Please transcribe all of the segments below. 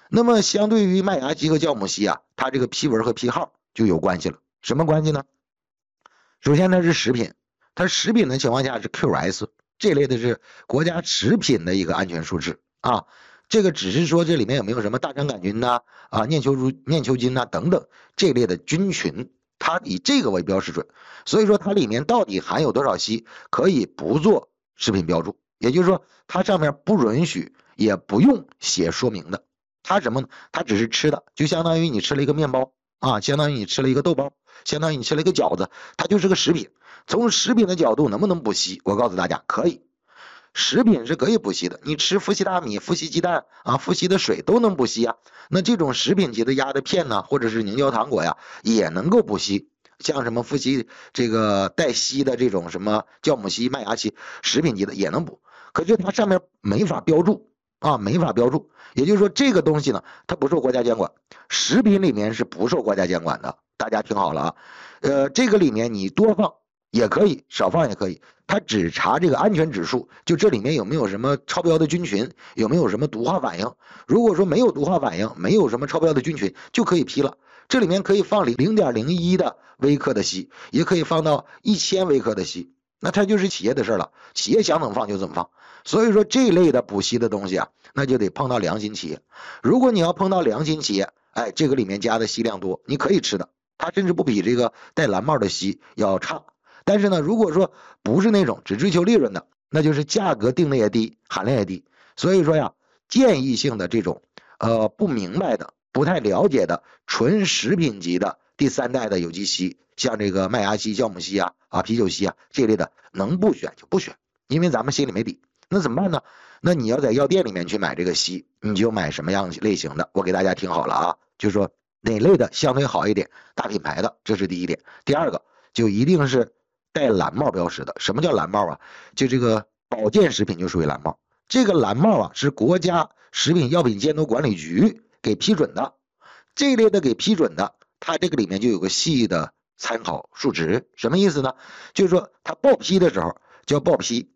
那么相对于麦芽烯和酵母烯啊，它这个批文和批号就有关系了。什么关系呢？首先它是食品，它食品的情况下是 QS， 这类的是国家食品的一个安全数值啊。这个只是说这里面有没有什么大肠杆菌呐、念球菌呐、等等这类的菌群，它以这个为标识准。所以说它里面到底含有多少烯，可以不做食品标注，也就是说它上面不允许也不用写说明的。它什么呢？它只是吃的，就相当于你吃了一个面包啊，相当于你吃了一个豆包，相当于你吃了一个饺子，它就是个食品。从食品的角度能不能补硒？我告诉大家，可以。食品是可以补硒的，你吃富硒大米、富硒鸡蛋啊、富硒的水都能补硒啊。那这种食品级的压的片呢，或者是凝胶糖果呀，也能够补硒。像什么富硒这个带硒的这种什么酵母硒、麦芽硒，食品级的也能补，可是它上面没法标注啊，没法标注。也就是说，这个东西呢，它不受国家监管，食品里面是不受国家监管的。大家听好了啊，这个里面你多放也可以，少放也可以。它只查这个安全指数，就这里面有没有什么超标的菌群，有没有什么毒化反应。如果说没有毒化反应，没有什么超标的菌群，就可以批了。这里面可以放0.01的微克的硒，也可以放到1000微克的硒，那它就是企业的事了，企业想怎么放就怎么放。所以说这类的补硒的东西啊，那就得碰到良心企业。如果你要碰到良心企业，哎，这个里面加的硒量多，你可以吃的，它甚至不比这个带蓝帽的硒要差。但是呢，如果说不是那种只追求利润的，那就是价格定的也低，含量也低。所以说呀，建议性的这种不明白的、不太了解的纯食品级的第3代的有机硒，像这个麦芽硒、酵母硒啤酒硒这类的，能不选就不选，因为咱们心里没底。那怎么办呢？那你要在药店里面去买这个硒，你就买什么样类型的？我给大家听好了啊，就是说哪类的相对好一点，大品牌的，这是第一点。第二个就一定是带蓝帽标识的。什么叫蓝帽啊？就这个保健食品就属于蓝帽。这个蓝帽啊是国家食品药品监督管理局给批准的，这类的给批准的，它这个里面就有个细的参考数值。什么意思呢？就是说它报批的时候叫报批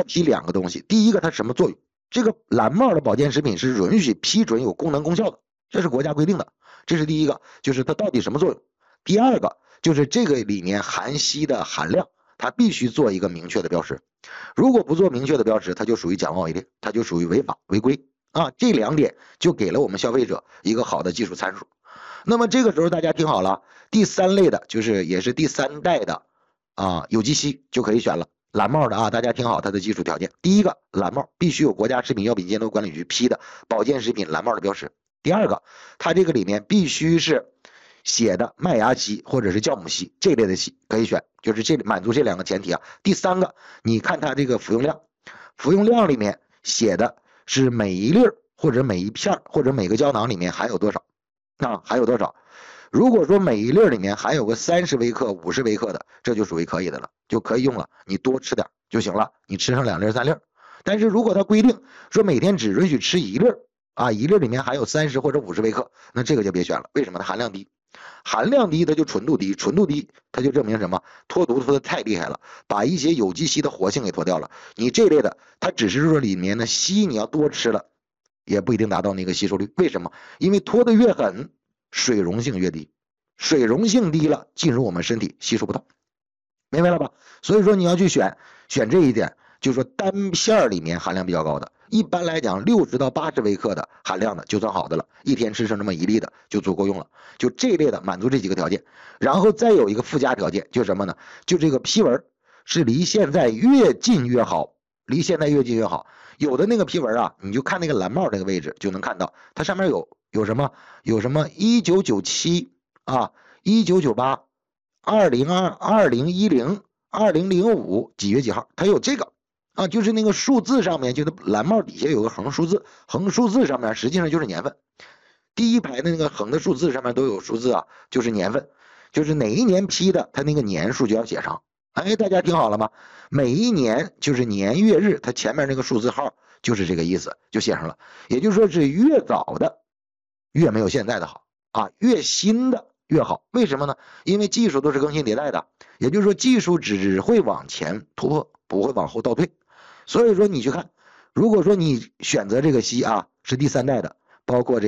2个东西。第一个它什么作用？这个蓝帽的保健食品是允许批准有功能功效的，这是国家规定的，这是第一个，就是它到底什么作用。第二个就是这个里面含硒的含量，它必须做一个明确的标识。如果不做明确的标识，它就属于假冒伪劣，它就属于违法违规啊。这2点就给了我们消费者一个好的技术参数。那么这个时候大家听好了，第3类的就是也是第3代的有机硒就可以选了。蓝帽的啊，大家听好它的基础条件。第一个，蓝帽必须有国家食品药品监督管理局批的保健食品蓝帽的标识。第二个，它这个里面必须是写的麦芽硒或者是酵母硒这类的硒可以选，就是这满足这2个前提啊。第3个，你看它这个服用量，服用量里面写的是每一粒或者每一片或者每个胶囊里面含有多少含有多少。如果说每一粒里面含有个30微克、50微克的，这就属于可以的了，就可以用了，你多吃点就行了，你吃上2粒3粒。但是如果它规定说每天只允许吃1粒1粒里面含有30或者50微克，那这个就别选了。为什么？它含量低，含量低它就纯度低，纯度低它就证明什么？脱毒脱的太厉害了，把一些有机硒的活性给脱掉了。你这类的，它只是说里面的硒你要多吃了，也不一定达到那个吸收率。为什么？因为脱的越狠，水溶性越低，水溶性低了，进入我们身体吸收不到，明白了吧？所以说你要去选这一点，就是说单片里面含量比较高的，一般来讲60到80微克的含量的就算好的了，一天吃上这么1粒的就足够用了，就这类的满足这几个条件。然后再有一个附加条件，就是什么呢？就这个批文是离现在越近越好，离现在越近越好。有的那个批文啊，你就看那个蓝帽那个位置就能看到，它上面有什么19971998、2022、2010、2005几月几号，它有这个就是那个数字上面，就是蓝帽底下有个横数字，横数字上面实际上就是年份。第一排的那个横的数字上面都有数字就是年份，就是哪一年批的，它那个年数就要写上。哎，大家听好了吗？每一年就是年月日，它前面那个数字号就是这个意思，就写上了。也就是说是越早的越没有现在的好越新的越好。为什么呢？因为技术都是更新迭代的，也就是说技术只会往前突破，不会往后倒退。所以说你去看，如果说你选择这个硒是第3代的，包括这